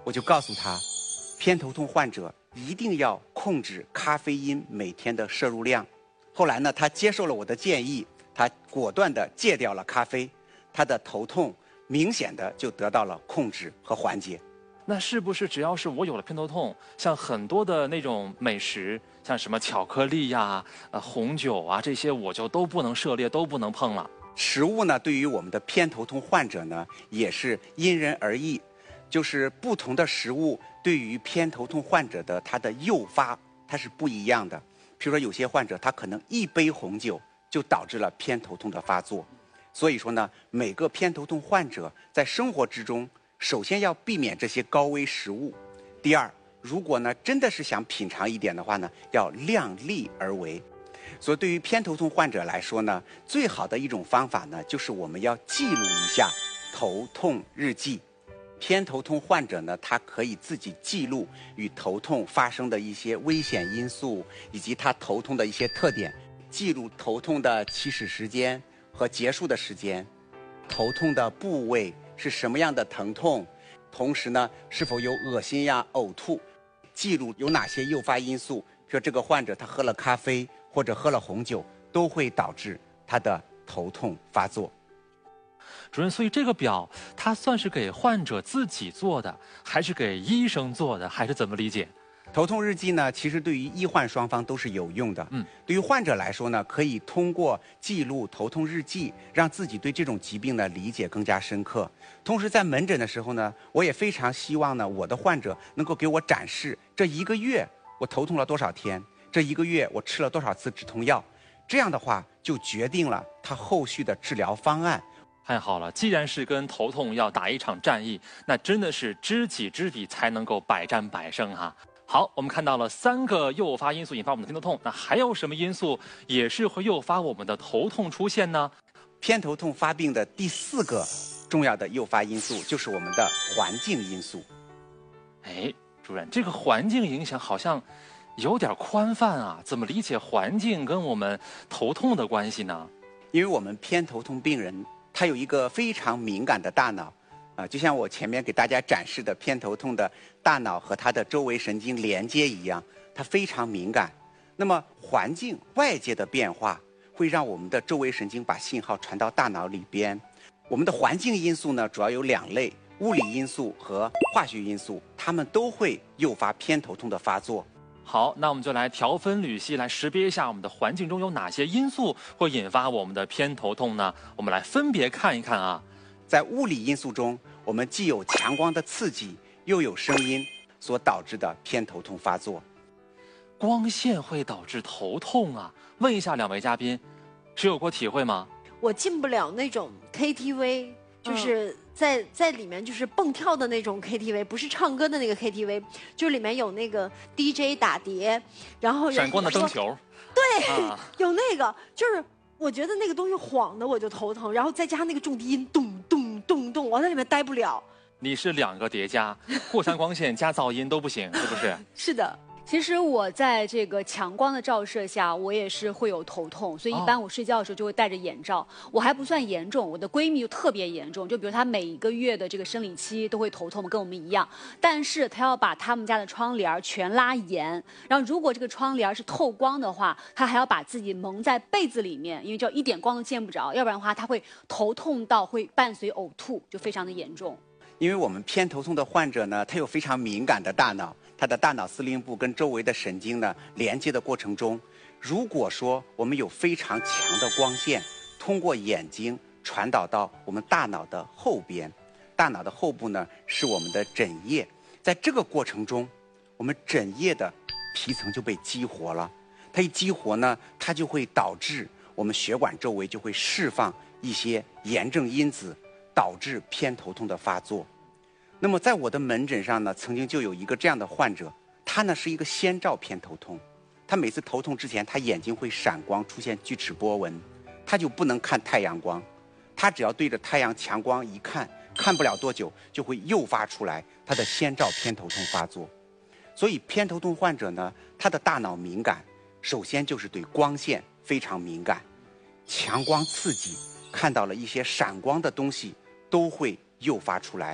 我就告诉他，偏头痛患者一定要控制咖啡因每天的摄入量。后来呢，他接受了我的建议，他果断地戒掉了咖啡，他的头痛明显的就得到了控制和缓解。 那是不是只要是我有了偏头痛，像很多的那种美食，像什么巧克力呀、红酒啊这些，我就都不能涉猎，都不能碰了？ 食物呢，对于我们的偏头痛患者呢，也是因人而异，就是不同的食物对于偏头痛患者的它的诱发它是不一样的。譬如说有些患者他可能一杯红酒就导致了偏头痛的发作，所以说呢，每个偏头痛患者在生活之中，首先要避免这些高危食物。第二，如果呢真的是想品尝一点的话呢，要量力而为。所以对于偏头痛患者来说呢，最好的一种方法呢，就是我们要记录一下头痛日记。偏头痛患者呢，他可以自己记录与头痛发生的一些危险因素，以及他头痛的一些特点，记录头痛的起始时间和结束的时间，头痛的部位是什么样的疼痛，同时呢，是否有恶心呀、呕吐，记录有哪些诱发因素，比如这个患者他喝了咖啡或者喝了红酒，都会导致他的头痛发作。 主任，所以这个表它算是给患者自己做的，还是给医生做的，还是怎么理解？ 头痛日记呢，其实对于医患双方都是有用的。对于患者来说呢，可以通过记录头痛日记，让自己对这种疾病的理解更加深刻。同时在门诊的时候呢，我也非常希望呢，我的患者能够给我展示这一个月我头痛了多少天，这一个月我吃了多少次止痛药。这样的话，就决定了他后续的治疗方案。 太好了，既然是跟头痛要打一场战役，那真的是知己知彼才能够百战百胜哈。好，我们看到了3个诱发因素引发我们的偏头痛，那还有什么因素也是会诱发我们的头痛出现呢？ 偏头痛发病的第4个重要的诱发因素就是我们的环境因素。 哎，主任，这个环境影响好像有点宽泛啊，怎么理解环境跟我们头痛的关系呢？ 因为我们偏头痛病人他有一个非常敏感的大脑，就像我前面给大家展示的偏头痛的大脑和它的周围神经连接一样，它非常敏感。那么环境外界的变化会让我们的周围神经把信号传到大脑里边。我们的环境因素呢，主要有2类，物理因素和化学因素，它们都会诱发偏头痛的发作。 好，那我们就来条分缕析，来识别一下我们的环境中有哪些因素会引发我们的偏头痛呢？我们来分别看一看啊。 在物理因素中，我们既有强光的刺激，又有声音所导致的偏头痛发作。 光线会导致头痛啊？问一下2位嘉宾，是有过体会吗？ 我进不了那种 KTV， 就是在里面就是蹦跳的那种 KTV， 不是唱歌的那个 KTV， 就是里面有那个 DJ 打碟，然后闪光的灯球。 对，有那个，就是我觉得那个东西晃的我就头疼，然后再加上那个重低音，咚咚咚咚，我在里面待不了。 你是2个叠加，过山光线加噪音都不行，是不是？ 是的。 其实我在这个强光的照射下，我也是会有头痛，所以一般我睡觉的时候就会戴着眼罩。我还不算严重，我的闺蜜就特别严重，就比如她每一个月的这个生理期都会头痛，跟我们一样。但是她要把他们家的窗帘全拉严，然后如果这个窗帘是透光的话，她还要把自己蒙在被子里面，因为就一点光都见不着，要不然的话她会头痛到会伴随呕吐，就非常的严重。 因为我们偏头痛的患者呢，他有非常敏感的大脑，他的大脑司令部跟周围的神经呢连接的过程中，如果说我们有非常强的光线通过眼睛传导到我们大脑的后边，大脑的后部呢是我们的枕叶，在这个过程中，我们枕叶的皮层就被激活了，它一激活呢，它就会导致我们血管周围就会释放一些炎症因子，导致偏头痛的发作。那么在我的门诊上呢，曾经就有一个这样的患者，他呢是一个先兆偏头痛，他每次头痛之前，他眼睛会闪光，出现锯齿波纹，他就不能看太阳光，他只要对着太阳强光一看，看不了多久就会诱发出来他的先兆偏头痛发作。所以偏头痛患者呢，他的大脑敏感，首先就是对光线非常敏感，强光刺激，看到了一些闪光的东西都会诱发出来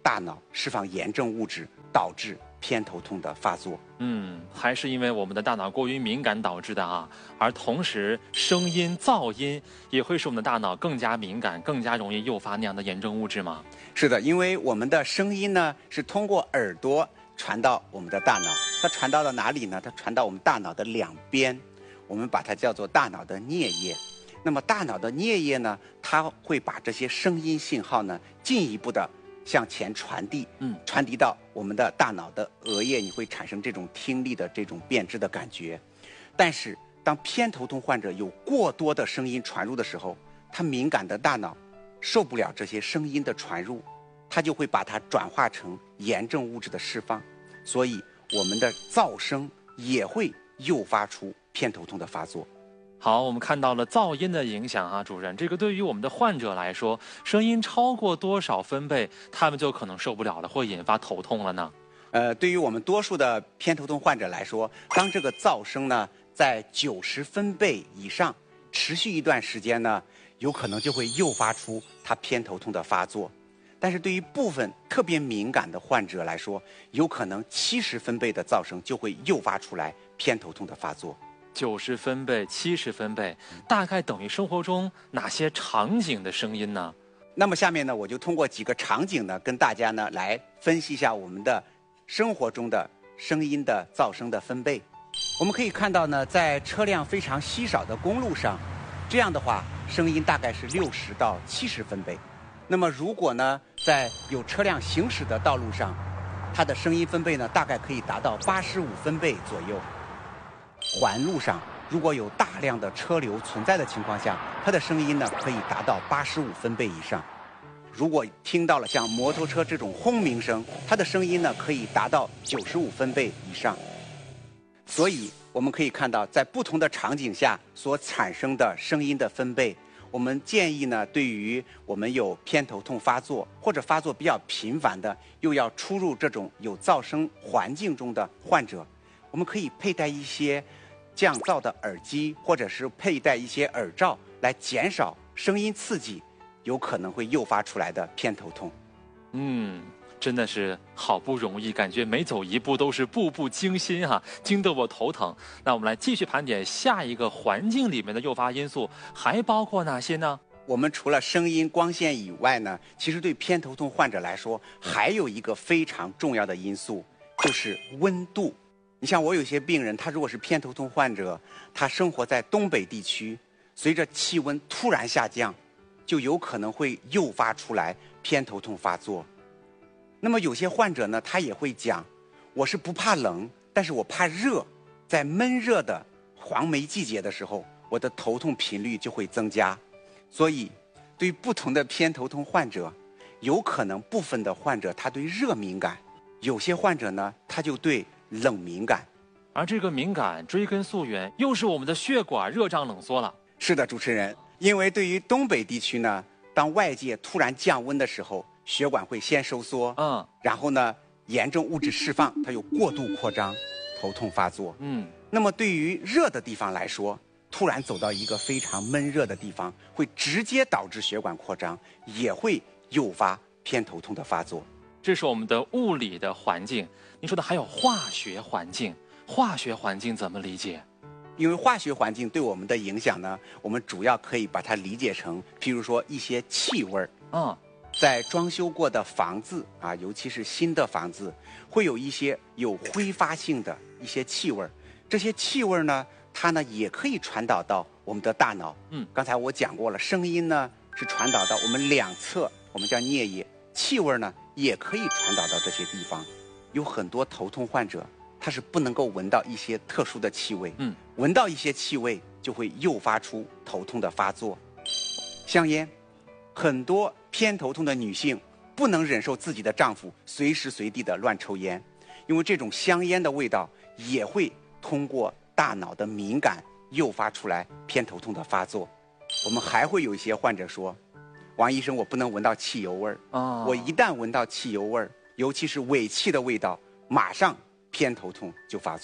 大脑释放炎症物质，导致偏头痛的发作。 还是因为我们的大脑过于敏感导致的啊。而同时，声音、噪音也会使我们的大脑更加敏感，更加容易诱发那样的炎症物质吗？ 是的，因为我们的声音呢是通过耳朵传到我们的大脑，它传到了哪里呢？它传到我们大脑的两边，我们把它叫做大脑的颞叶。那么大脑的颞叶呢，它会把这些声音信号呢进一步的向前传递，传递到我们的大脑的额叶，你会产生这种听力的这种变质的感觉。但是当偏头痛患者有过多的声音传入的时候，他敏感的大脑受不了这些声音的传入，它就会把它转化成炎症物质的释放，所以我们的噪声也会诱发出偏头痛的发作。 好，我们看到了噪音的影响啊，主任，这个对于我们的患者来说，声音超过多少分贝，他们就可能受不了了，会引发头痛了呢？ 对于我们多数的偏头痛患者来说，当这个噪声呢在90分贝以上持续一段时间呢，有可能就会诱发出他偏头痛的发作。但是对于部分特别敏感的患者来说，有可能70分贝的噪声就会诱发出来偏头痛的发作。 90分贝、70分贝，大概等于生活中哪些场景的声音呢？ 那么下面呢，我就通过几个场景呢，跟大家呢来分析一下我们的生活中的声音的噪声的分贝。我们可以看到呢，在车辆非常稀少的公路上，这样的话声音大概是60到70分贝。那么如果呢，在有车辆行驶的道路上，它的声音分贝呢大概可以达到85分贝左右。环路上如果有大量的车流存在的情况下，它的声音呢可以达到85分贝以上。如果听到了像摩托车这种轰鸣声，它的声音呢可以达到95分贝以上。所以我们可以看到，在不同的场景下所产生的声音的分贝，我们建议呢，对于我们有偏头痛发作或者发作比较频繁的，又要出入这种有噪声环境中的患者，我们可以佩戴一些降噪的耳机，或者是佩戴一些耳罩，来减少声音刺激有可能会诱发出来的偏头痛。 真的是好不容易，感觉每走一步都是步步惊心哈，惊得我头疼。那我们来继续盘点下一个环境里面的诱发因素，还包括哪些呢？ 我们除了声音、光线以外呢，其实对偏头痛患者来说，还有一个非常重要的因素，就是温度。你像我有些病人，他如果是偏头痛患者，他生活在东北地区，随着气温突然下降，就有可能会诱发出来偏头痛发作。那么有些患者呢，他也会讲，我是不怕冷，但是我怕热，在闷热的黄梅季节的时候，我的头痛频率就会增加。所以对于不同的偏头痛患者，有可能部分的患者他对热敏感，有些患者呢他就对冷敏感。 而这个敏感追根溯源，又是我们的血管热胀冷缩了。 是的，主持人，因为对于东北地区呢，当外界突然降温的时候，血管会先收缩，然后呢，炎症物质释放，它有过度扩张，头痛发作。那么对于热的地方来说，突然走到一个非常闷热的地方，会直接导致血管扩张，也会诱发偏头痛的发作。 这是我们的物理的环境，您说的还有化学环境，化学环境怎么理解？ 因为化学环境对我们的影响呢，我们主要可以把它理解成，譬如说一些气味儿。在装修过的房子啊，尤其是新的房子，会有一些有挥发性的一些气味儿。这些气味儿呢，它呢也可以传导到我们的大脑。刚才我讲过了，声音呢是传导到我们两侧，我们叫颞叶；气味呢也可以传导到这些地方。有很多头痛患者，他是不能够闻到一些特殊的气味，闻到一些气味就会诱发出头痛的发作。香烟，很多偏头痛的女性不能忍受自己的丈夫随时随地的乱抽烟，因为这种香烟的味道也会通过大脑的敏感诱发出来偏头痛的发作。我们还会有一些患者说，王医生，我不能闻到汽油味儿，我一旦闻到汽油味儿，尤其是尾气的味道，马上偏头痛就发作。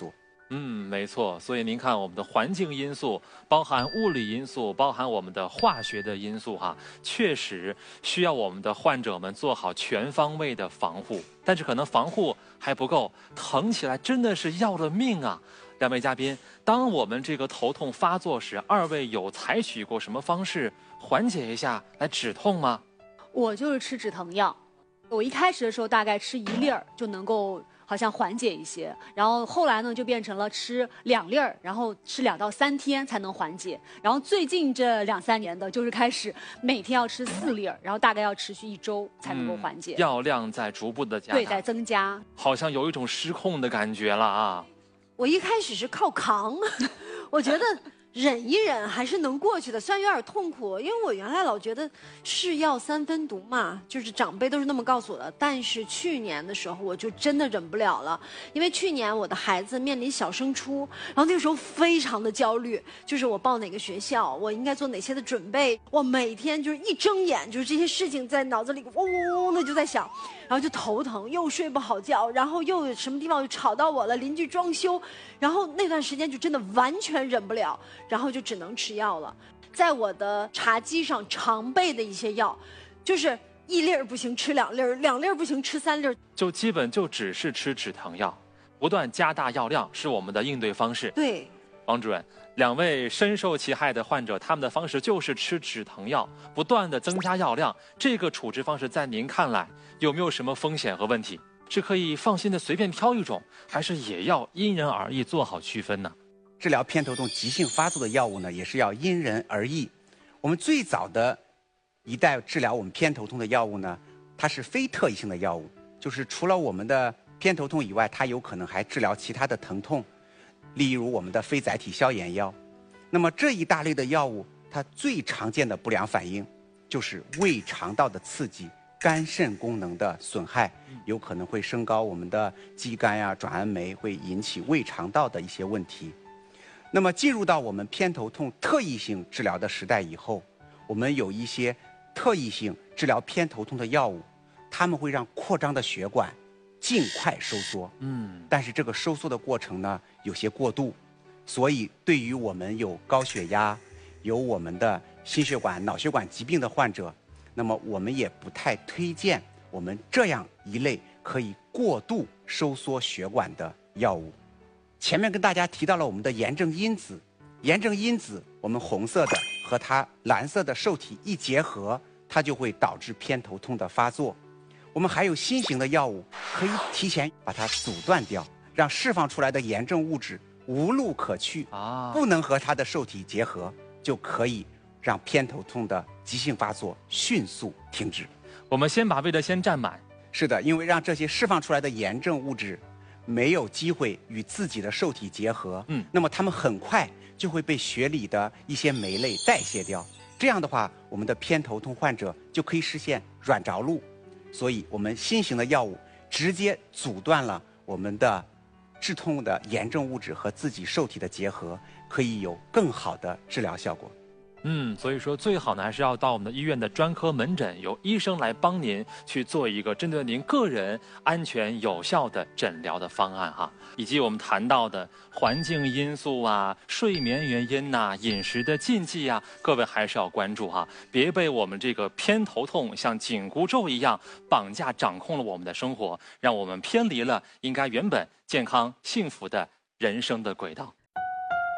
没错。所以您看，我们的环境因素，包含物理因素，包含我们的化学的因素，确实需要我们的患者们做好全方位的防护。但是可能防护还不够，疼起来真的是要了命啊！两位嘉宾，当我们这个头痛发作时，二位有采取过什么方式缓解一下来止痛吗？ 我就是吃止疼药，我一开始的时候大概吃1粒儿就能够好像缓解一些，然后后来呢就变成了吃2粒儿，然后吃2到3天才能缓解，然后最近这2、3年的就是开始每天要吃4粒儿，然后大概要持续1周才能够缓解。 药量在逐步的加大， 对，在增加， 好像有一种失控的感觉了啊！ 我一开始是靠扛，我觉得忍一忍还是能过去的，虽然有点痛苦，因为我原来老觉得是药3分毒嘛，就是长辈都是那么告诉我的。但是去年的时候我就真的忍不了了，因为去年我的孩子面临小升初，然后那个时候非常的焦虑，就是我报哪个学校，我应该做哪些的准备，我每天就是一睁眼就是这些事情在脑子里嗡嗡嗡的就在想，然后就头疼，又睡不好觉，然后又有什么地方又吵到我了，邻居装修，然后那段时间就真的完全忍不了。然后就只能吃药了，在我的茶几上常备的一些药，就是1粒儿不行吃2粒儿，2粒儿不行吃3粒儿， 就基本就只是吃止疼药，不断加大药量是我们的应对方式。 对， 王主任，两位深受其害的患者，他们的方式就是吃止疼药，不断的增加药量。这个处置方式在您看来有没有什么风险和问题？是可以放心的随便挑一种，还是也要因人而异做好区分呢？ 治疗偏头痛急性发作的药物呢，也是要因人而异。我们最早的一代治疗我们偏头痛的药物呢，它是非特异性的药物，就是除了我们的偏头痛以外，它有可能还治疗其他的疼痛，例如我们的非载体消炎药。那么这一大类的药物，它最常见的不良反应就是胃肠道的刺激、肝肾功能的损害，有可能会升高我们的肌酐呀、转氨酶，会引起胃肠道的一些问题。那么进入到我们偏头痛特异性治疗的时代以后，我们有一些特异性治疗偏头痛的药物，它们会让扩张的血管尽快收缩。但是这个收缩的过程呢，有些过度，所以对于我们有高血压、有我们的心血管、脑血管疾病的患者，那么我们也不太推荐我们这样一类可以过度收缩血管的药物。前面跟大家提到了我们的炎症因子，炎症因子我们红色的和它蓝色的受体一结合，它就会导致偏头痛的发作。我们还有新型的药物可以提前把它阻断掉，让释放出来的炎症物质无路可去，不能和它的受体结合，就可以让偏头痛的急性发作迅速停止。 我们先把胃的先占满。 是的，因为让这些释放出来的炎症物质没有机会与自己的受体结合，那么它们很快就会被血里的一些酶类代谢掉。这样的话，我们的偏头痛患者就可以实现软着陆。所以我们新型的药物直接阻断了我们的致痛的炎症物质和自己受体的结合，可以有更好的治疗效果。 所以说最好呢还是要到我们的医院的专科门诊，由医生来帮您去做一个针对您个人安全有效的诊疗的方案哈，以及我们谈到的环境因素啊、睡眠原因呐、饮食的禁忌啊，各位还是要关注哈，别被我们这个偏头痛像紧箍咒一样绑架掌控了我们的生活，让我们偏离了应该原本健康幸福的人生的轨道。